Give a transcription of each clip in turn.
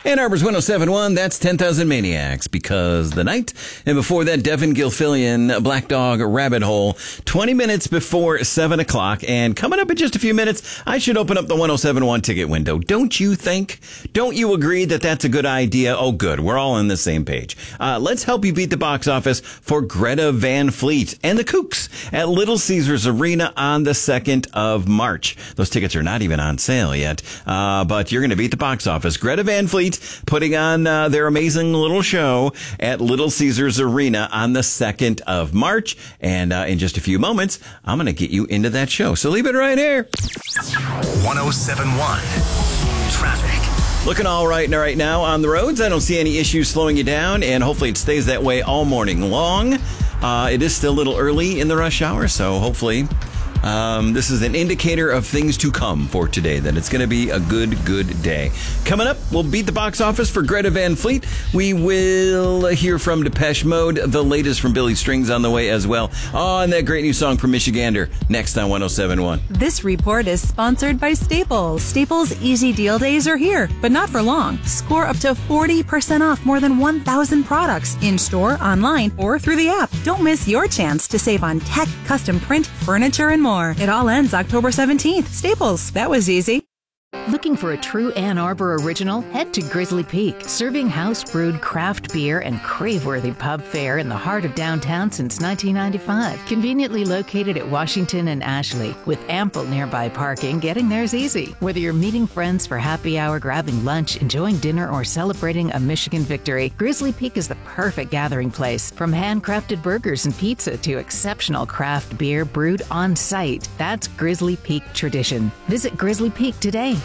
Ann Arbor's 107.1, that's 10,000 Maniacs, because the night. And before that, Devin Gilfillian, Black Dog Rabbit Hole, 20 minutes before 7 o'clock. And coming up in just a few minutes, I should open up the 107.1 ticket window. Don't you think? Don't you agree that that's a good idea? Oh, good. We're all on the same page. Let's help you beat the box office for Greta Van Fleet and the Kooks at Little Caesars Arena on the 2nd of March. Those tickets are not even on sale yet, but you're going to beat the box office. Greta Van Fleet putting on their amazing little show at Little Caesars Arena on the 2nd of March. And in just a few moments, I'm going to get you into that show. So leave it right here. 107.1 Traffic. Looking all right now on the roads. I don't see any issues slowing you down, and hopefully it stays that way all morning long. It is still a little early in the rush hour, so hopefully this is an indicator of things to come for today, that it's going to be a good day. Coming up, we'll beat the box office for Greta Van Fleet. We will hear from Depeche Mode, the latest from Billy Strings on the way as well. Oh, and that great new song from Michigander next on 107.1. This report is sponsored by Staples. Staples Easy Deal Days are here, but not for long. Score up to 40% off more than 1,000 products in-store, online, or through the app. Don't miss your chance to save on tech, custom print, furniture, and more. It all ends October 17th. Staples. That was easy. Looking for a true Ann Arbor original? Head to Grizzly Peak, serving house-brewed craft beer and crave-worthy pub fare in the heart of downtown since 1995. Conveniently located at Washington and Ashley, with ample nearby parking, getting there's easy. Whether you're meeting friends for happy hour, grabbing lunch, enjoying dinner, or celebrating a Michigan victory, Grizzly Peak is the perfect gathering place. From handcrafted burgers and pizza to exceptional craft beer brewed on site, that's Grizzly Peak tradition. Visit Grizzly Peak today.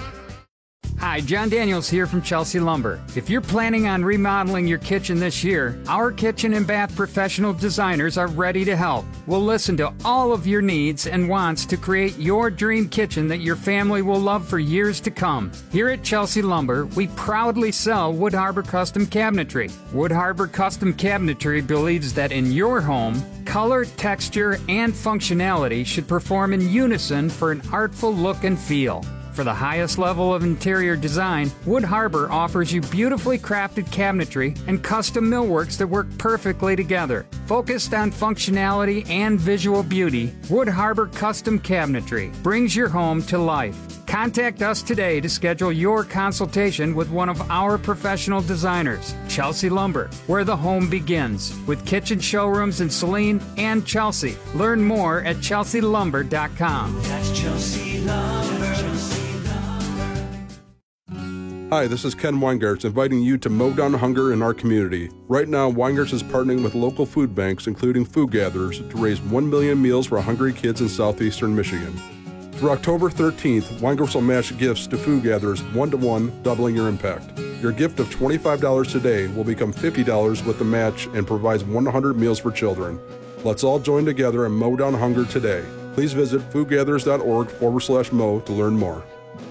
Hi, John Daniels here from Chelsea Lumber. If you're planning on remodeling your kitchen this year, our kitchen and bath professional designers are ready to help. We'll listen to all of your needs and wants to create your dream kitchen that your family will love for years to come. Here at Chelsea Lumber, we proudly sell Wood Harbor Custom Cabinetry. Wood Harbor Custom Cabinetry believes that in your home, color, texture, and functionality should perform in unison for an artful look and feel. For the highest level of interior design, Wood Harbor offers you beautifully crafted cabinetry and custom millworks that work perfectly together. Focused on functionality and visual beauty, Wood Harbor Custom Cabinetry brings your home to life. Contact us today to schedule your consultation with one of our professional designers, Chelsea Lumber, where the home begins, with kitchen showrooms in Saline and Chelsea. Learn more at chelsealumber.com. That's Chelsea Lumber. Hi, this is Ken Weingarts inviting you to mow down hunger in our community. Right now, Weingarts is partnering with local food banks, including Food Gatherers, to raise 1 million meals for hungry kids in southeastern Michigan. Through October 13th, Weingarts will match gifts to Food Gatherers 1-to-1, doubling your impact. Your gift of $25 today will become $50 with the match and provides 100 meals for children. Let's all join together and mow down hunger today. Please visit foodgatherers.org/mow to learn more.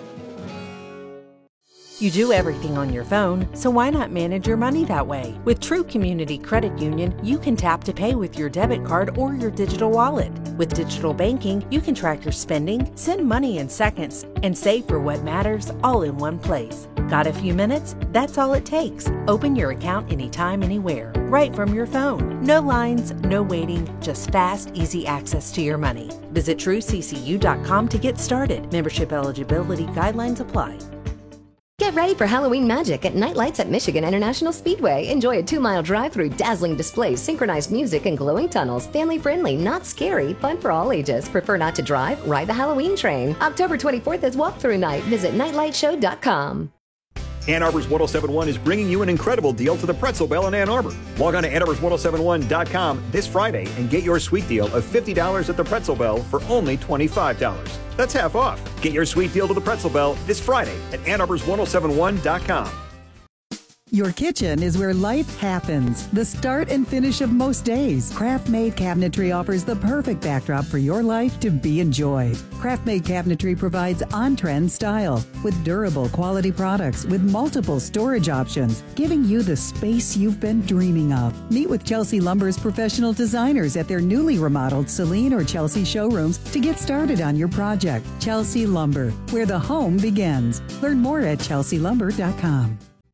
You do everything on your phone, so why not manage your money that way? With True Community Credit Union, you can tap to pay with your debit card or your digital wallet. With digital banking, you can track your spending, send money in seconds, and save for what matters all in one place. Got a few minutes? That's all it takes. Open your account anytime, anywhere, right from your phone. No lines, no waiting, just fast, easy access to your money. Visit TrueCCU.com to get started. Membership eligibility guidelines apply. Get ready for Halloween magic at Night Lights at Michigan International Speedway. Enjoy a 2-mile drive through dazzling displays, synchronized music, and glowing tunnels. Family friendly, not scary, fun for all ages. Prefer not to drive? Ride the Halloween train. October 24th is walkthrough night. Visit nightlightshow.com. Ann Arbor's 107.1 is bringing you an incredible deal to the Pretzel Bell in Ann Arbor. Log on to AnnArbor's1071.com this Friday and get your sweet deal of $50 at the Pretzel Bell for only $25. That's half off. Get your sweet deal to the Pretzel Bell this Friday at AnnArbor's1071.com. Your kitchen is where life happens, the start and finish of most days. Craft Made Cabinetry offers the perfect backdrop for your life to be enjoyed. Craft Made Cabinetry provides on-trend style with durable quality products with multiple storage options, giving you the space you've been dreaming of. Meet with Chelsea Lumber's professional designers at their newly remodeled Saline or Chelsea showrooms to get started on your project. Chelsea Lumber, where the home begins. Learn more at chelsealumber.com.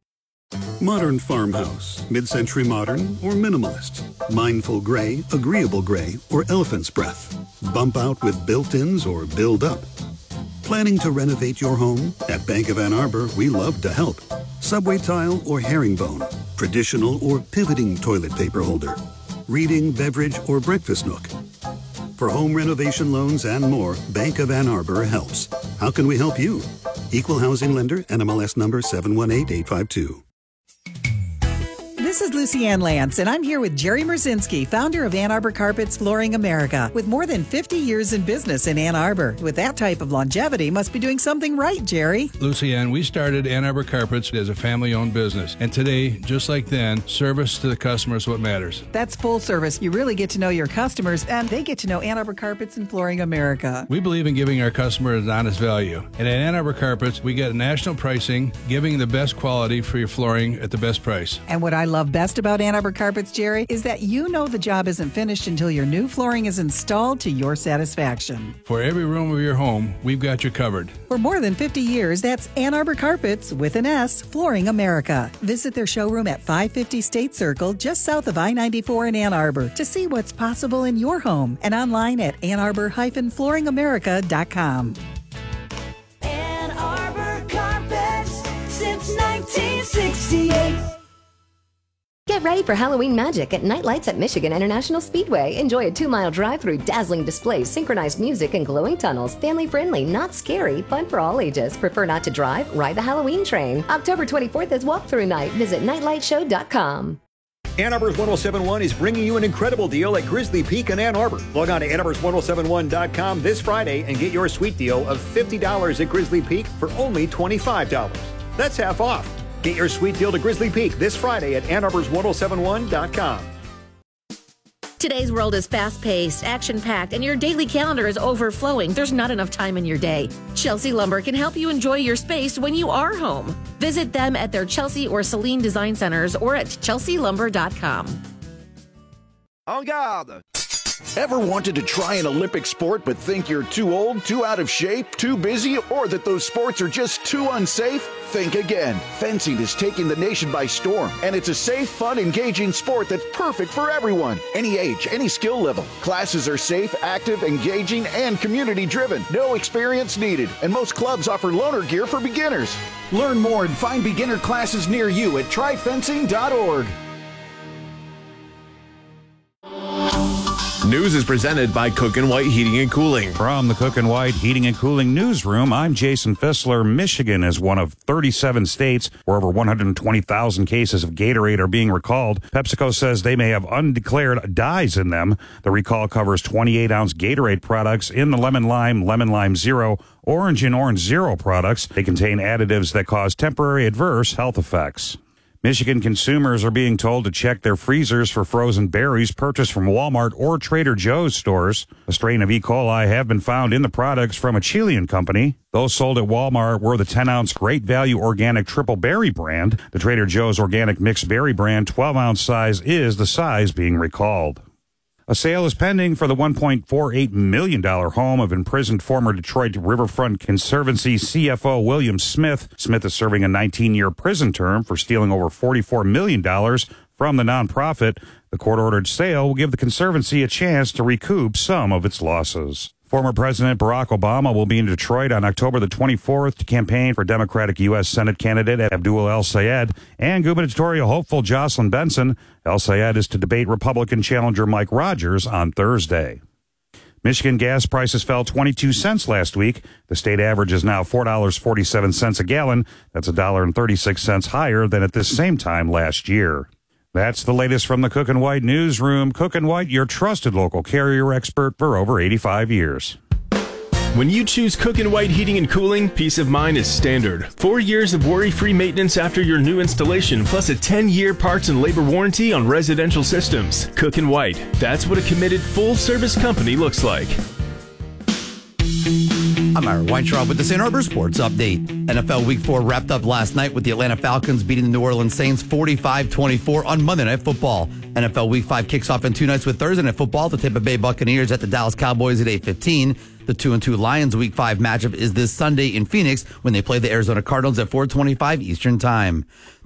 Modern farmhouse, mid-century modern, or minimalist. Mindful gray, agreeable gray, or elephant's breath. Bump out with built-ins or build up. Planning to renovate your home? At Bank of Ann Arbor, we love to help. Subway tile or herringbone. Traditional or pivoting toilet paper holder. Reading, beverage, or breakfast nook. For home renovation loans and more, Bank of Ann Arbor helps. How can we help you? Equal housing lender, NMLS number 718852. This is Lucy Ann Lance, and I'm here with Jerry Merzinski, founder of Ann Arbor Carpets Flooring America. With more than 50 years in business in Ann Arbor, with that type of longevity, must be doing something right, Jerry. Lucy Ann, we started Ann Arbor Carpets as a family-owned business. And today, just like then, service to the customer is what matters. That's full service. You really get to know your customers, and they get to know Ann Arbor Carpets and Flooring America. We believe in giving our customers an honest value. And at Ann Arbor Carpets, we get national pricing, giving the best quality for your flooring at the best price. And what I love best about Ann Arbor Carpets, Jerry, is that you know the job isn't finished until your new flooring is installed to your satisfaction. For every room of your home, we've got you covered. For more than 50 years, that's Ann Arbor Carpets, with an S, Flooring America. Visit their showroom at 550 State Circle, just south of I-94 in Ann Arbor, to see what's possible in your home, and online at annarbor-flooringamerica.com. Ann Arbor Carpets since 1968. Get ready for Halloween magic at Night Lights at Michigan International Speedway. Enjoy a 2-mile drive through dazzling displays, synchronized music, and glowing tunnels. Family-friendly, not scary, fun for all ages. Prefer not to drive? Ride the Halloween train. October 24th is walkthrough night. Visit nightlightshow.com. Ann Arbor's 1071 is bringing you an incredible deal at Grizzly Peak in Ann Arbor. Log on to annarbors1071.com this Friday and get your sweet deal of $50 at Grizzly Peak for only $25. That's half off. Get your sweet deal to Grizzly Peak this Friday at annarbors1071.com. Today's world is fast-paced, action-packed, and your daily calendar is overflowing. There's not enough time in your day. Chelsea Lumber can help you enjoy your space when you are home. Visit them at their Chelsea or Celine Design Centers or at chelsealumber.com. En garde! Ever wanted to try an Olympic sport but think you're too old, too out of shape, too busy, or that those sports are just too unsafe? Think again. Fencing is taking the nation by storm, and it's a safe, fun, engaging sport that's perfect for everyone. Any age, any skill level. Classes are safe, active, engaging, and community-driven. No experience needed, and most clubs offer loaner gear for beginners. Learn more and find beginner classes near you at tryfencing.org. News is presented by Cook and White Heating and Cooling. From the Cook and White Heating and Cooling Newsroom, I'm Jason Fissler. Michigan is one of 37 states where over 120,000 cases of Gatorade are being recalled. PepsiCo says they may have undeclared dyes in them. The recall covers 28-ounce Gatorade products in the Lemon Lime Zero, Orange and Orange Zero products. They contain additives that cause temporary adverse health effects. Michigan consumers are being told to check their freezers for frozen berries purchased from Walmart or Trader Joe's stores. A strain of E. coli have been found in the products from a Chilean company. Those sold at Walmart were the 10-ounce Great Value Organic Triple Berry brand. The Trader Joe's Organic Mixed Berry brand 12-ounce size is the size being recalled. A sale is pending for the $1.48 million home of imprisoned former Detroit Riverfront Conservancy CFO William Smith. Smith is serving a 19-year prison term for stealing over $44 million from the nonprofit. The court-ordered sale will give the Conservancy a chance to recoup some of its losses. Former President Barack Obama will be in Detroit on October the 24th to campaign for Democratic U.S. Senate candidate Abdul El-Sayed and gubernatorial hopeful Jocelyn Benson. El-Sayed is to debate Republican challenger Mike Rogers on Thursday. Michigan gas prices fell 22 cents last week. The state average is now $4.47 a gallon. That's $1.36 higher than at this same time last year. That's the latest from the Cook and White Newsroom. Cook and White, your trusted local carrier expert for over 85 years. When you choose Cook and White Heating and Cooling, peace of mind is standard. 4 years of worry-free maintenance after your new installation, plus a 10-year parts and labor warranty on residential systems. Cook and White, that's what a committed full-service company looks like. I'm Ira Weintraub with the St. Arbor Sports Update. NFL Week 4 wrapped up last night with the Atlanta Falcons beating the New Orleans Saints 45-24 on Monday Night Football. NFL Week 5 kicks off in 2 nights with Thursday Night Football. The Tampa Bay Buccaneers at the Dallas Cowboys at 8:15. The 2-2 Lions Week 5 matchup is this Sunday in Phoenix when they play the Arizona Cardinals at 4:25 Eastern Time.